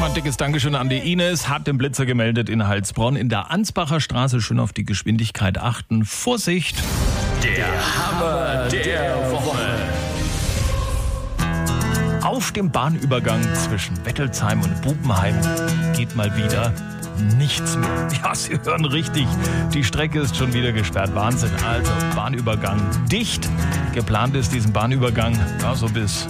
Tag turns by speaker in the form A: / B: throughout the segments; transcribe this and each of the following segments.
A: Nochmal ein dickes Dankeschön an die Ines. Hat den Blitzer gemeldet in Heilsbronn. In der Ansbacher Straße schön auf die Geschwindigkeit achten. Vorsicht!
B: Der Hammer der Woche.
A: Auf dem Bahnübergang zwischen Wettelsheim und Bubenheim geht mal wieder nichts mehr. Ja, Sie hören richtig. Die Strecke ist schon wieder gesperrt. Wahnsinn. Also Bahnübergang dicht. Geplant ist diesen Bahnübergang so bis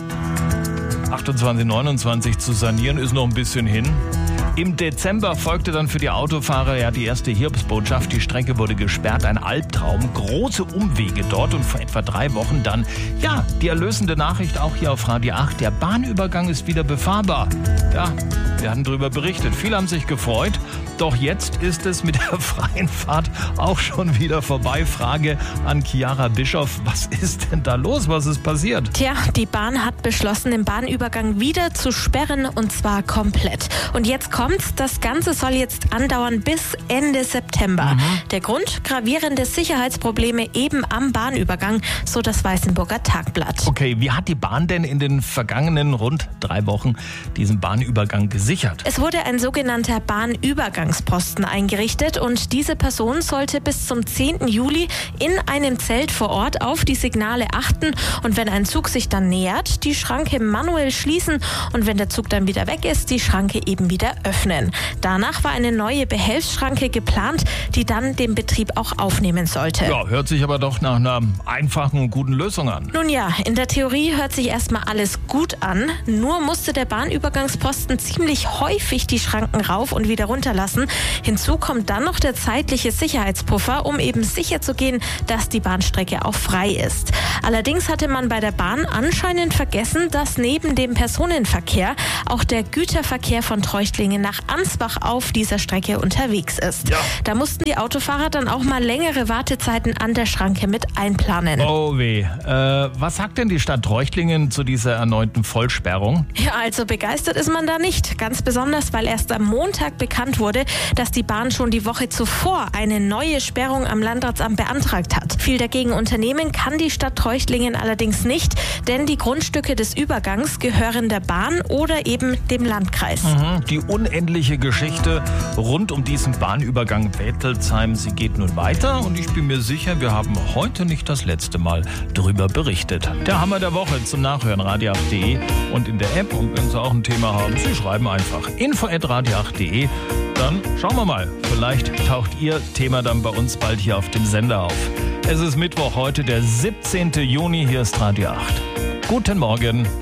A: 28, 29 zu sanieren, ist noch ein bisschen hin. Im Dezember folgte dann für die Autofahrer die erste Hiobsbotschaft. Die Strecke wurde gesperrt, ein Albtraum, große Umwege dort und vor etwa 3 Wochen dann, die erlösende Nachricht auch hier auf Radio 8. Der Bahnübergang ist wieder befahrbar. Ja, wir hatten darüber berichtet. Viele haben sich gefreut. Doch jetzt ist es mit der freien Fahrt auch schon wieder vorbei. Frage an Chiara Bischoff. Was ist denn da los? Was ist passiert?
C: Tja, die Bahn hat beschlossen, den Bahnübergang wieder zu sperren und zwar komplett. Und jetzt kommt's. Das Ganze soll jetzt andauern bis Ende September. Der Grund? Gravierende Sicherheitsprobleme eben am Bahnübergang, so das Weißenburger Tagblatt.
A: Okay, wie hat die Bahn denn in den vergangenen rund 3 Wochen diesen Bahnübergang gesichert?
C: Es wurde ein sogenannter Bahnübergangsposten eingerichtet und diese Person sollte bis zum 10. Juli in einem Zelt vor Ort auf die Signale achten und wenn ein Zug sich dann nähert, die Schranke manuell schließen und wenn der Zug dann wieder weg ist, die Schranke eben wieder öffnen. Danach war eine neue Behelfsschranke geplant, die dann den Betrieb auch aufnehmen sollte.
A: Ja, hört sich aber doch nach einer einfachen und guten Lösung an.
C: Nun ja, in der Theorie hört sich erstmal alles gut an, nur musste der Bahnübergangsposten ziemlich häufig die Schranken rauf und wieder runterlassen. Hinzu kommt dann noch der zeitliche Sicherheitspuffer, um eben sicherzugehen, dass die Bahnstrecke auch frei ist. Allerdings hatte man bei der Bahn anscheinend vergessen, dass neben dem Personenverkehr auch der Güterverkehr von Treuchtlingen nach Ansbach auf dieser Strecke unterwegs ist.
A: Ja.
C: Da mussten die Autofahrer dann auch mal längere Wartezeiten an der Schranke mit einplanen.
A: Oh weh. Was sagt denn die Stadt Treuchtlingen zu dieser erneuten Vollsperrung?
C: Ja, also begeistert ist man da nicht. Ganz besonders, weil erst am Montag bekannt wurde, dass die Bahn schon die Woche zuvor eine neue Sperrung am Landratsamt beantragt hat. Viel dagegen unternehmen kann die Stadt Treuchtlingen allerdings nicht, denn die Grundstücke des Übergangs gehören der Bahn oder eben dem Landkreis.
A: Die unendliche Geschichte rund um diesen Bahnübergang Wettelsheim, sie geht nun weiter und ich bin mir sicher, wir haben heute nicht das letzte Mal darüber berichtet. Der Hammer der Woche zum Nachhören radio8.de und in der App. Und wenn Sie auch ein Thema haben, Sie schreiben einfach info@radio8.de. Dann schauen wir mal, vielleicht taucht Ihr Thema dann bei uns bald hier auf dem Sender auf. Es ist Mittwoch, heute der 17. Juni, hier ist Radio 8. Guten Morgen.